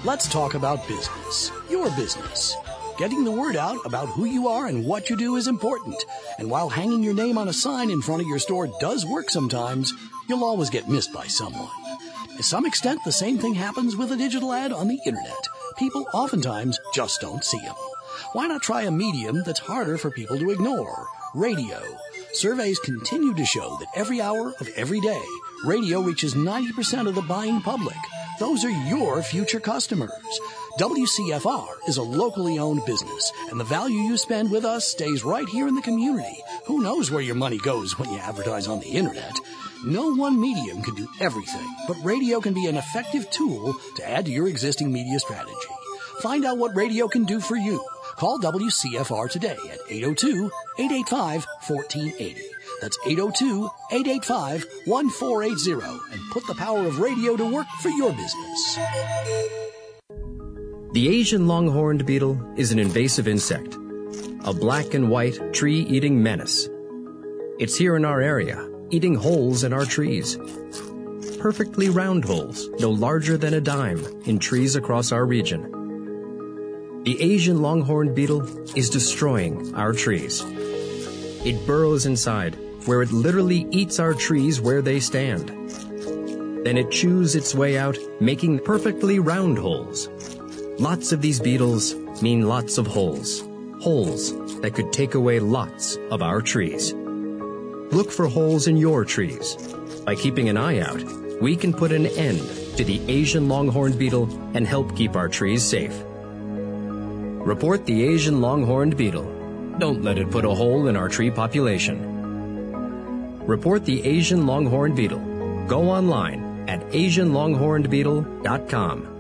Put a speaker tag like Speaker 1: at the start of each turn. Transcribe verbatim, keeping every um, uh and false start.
Speaker 1: Let's talk about business. Your business. Getting the word out about who you are and what you do is important. And while hanging your name on a sign in front of your store does work sometimes, you'll always get missed by someone. To some extent, the same thing happens with a digital ad on the internet. People oftentimes just don't see them. Why not try a medium that's harder for people to ignore? Radio. Surveys continue to show that every hour of every day, radio reaches ninety percent of the buying public. Those are your future customers. W C F R is a locally owned business, and the value you spend with us stays right here in the community. Who knows where your money goes when you advertise on the internet? No one medium can do everything, but radio can be an effective tool to add to your existing media strategy. Find out what radio can do for you. Call W C F R today at eight oh two, eight eight five, one four eight oh. That's eight oh two, eight eight five, one four eight oh, and put the power of radio to work for your business.
Speaker 2: The Asian longhorned beetle is an invasive insect, a black and white tree-eating menace. It's here in our area, eating holes in our trees. Perfectly round holes, no larger than a dime, in trees across our region. The Asian longhorned beetle is destroying our trees. It burrows inside, where it literally eats our trees where they stand. Then it chews its way out, making perfectly round holes. Lots of these beetles mean lots of holes. Holes that could take away lots of our trees. Look for holes in your trees. By keeping an eye out, we can put an end to the Asian longhorned beetle and help keep our trees safe. Report the Asian longhorned beetle. Don't let it put a hole in our tree population. Report the Asian longhorned beetle. Go online at asian longhorned beetle dot com.